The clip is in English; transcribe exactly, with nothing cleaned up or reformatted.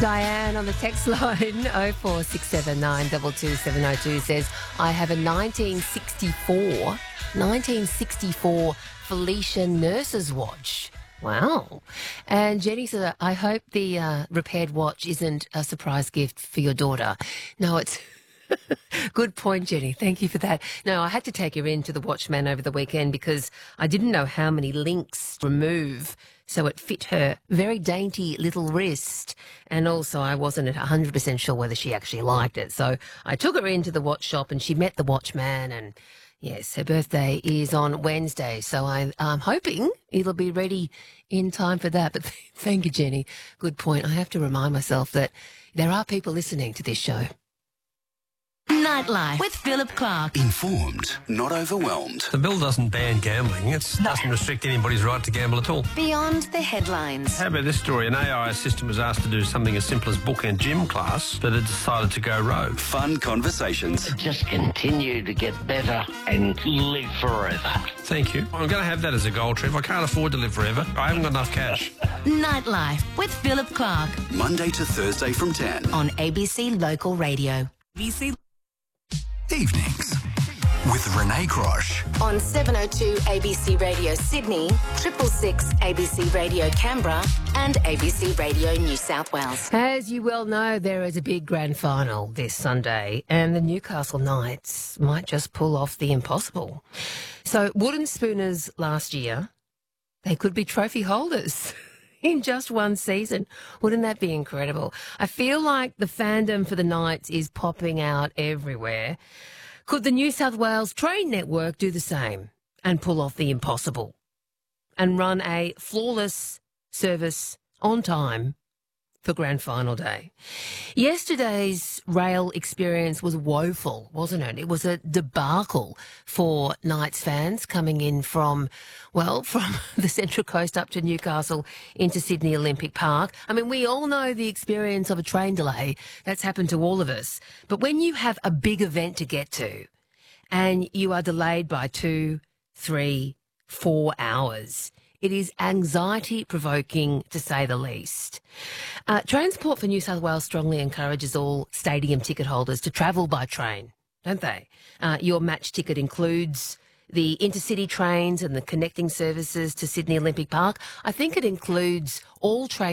Diane on the text line oh four six seven nine two two seven oh two says, I have a nineteen sixty-four, nineteen sixty-four Felicia Nurse's watch. Wow. And Jenny said, I hope the uh, repaired watch isn't a surprise gift for your daughter. No, it's... Good point, Jenny. Thank you for that. No, I had to take her into the Watchman over the weekend because I didn't know how many links to remove so it fit her very dainty little wrist. And also I wasn't one hundred percent sure whether she actually liked it. So I took her into the watch shop and she met the Watchman, and yes, her birthday is on Wednesday. So I, I'm hoping it'll be ready in time for that. But thank you, Jenny. Good point. I have to remind myself that there are people listening to this show. Nightlife with Philip Clark. Informed, not overwhelmed. The bill doesn't ban gambling. It doesn't restrict anybody's right to gamble at all. Beyond the headlines. How about this story? An A I assistant was asked to do something as simple as book a gym class, but it decided to go rogue. Fun conversations. Just continue to get better and live forever. Thank you. I'm going to have that as a goal, Trev. I can't afford to live forever. I haven't got enough cash. Nightlife with Philip Clark. Monday to Thursday from ten. On A B C Local Radio. A B C Evenings with Renee Crosh. on seven oh two A B C Radio Sydney, triple six A B C Radio Canberra and A B C Radio New South Wales. As you well know, there is a big grand final this Sunday, and the Newcastle Knights might just pull off the impossible. So Wooden Spooners last year, they could be trophy holders in just one season. Wouldn't that be incredible? I feel like the fandom for the Knights is popping out everywhere. Could the New South Wales Train Network do the same and pull off the impossible and run a flawless service on time for Grand Final Day? Yesterday's rail experience was woeful, wasn't it? It was a debacle for Knights fans coming in from, well, from the Central Coast up to Newcastle into Sydney Olympic Park. I mean, we all know the experience of a train delay. That's happened to all of us. But when you have a big event to get to and you are delayed by two, three, four hours, it is anxiety-provoking, to say the least. Uh, Transport for New South Wales strongly encourages all stadium ticket holders to travel by train, don't they? Uh, your match ticket includes the intercity trains and the connecting services to Sydney Olympic Park. I think it includes all train